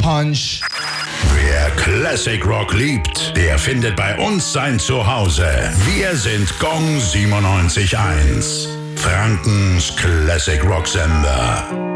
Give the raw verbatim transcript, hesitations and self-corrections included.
Punch. Wer Classic Rock liebt, der findet bei uns sein Zuhause. Wir sind Gong siebenundneunzig Komma eins, Frankens Classic Rock Sender.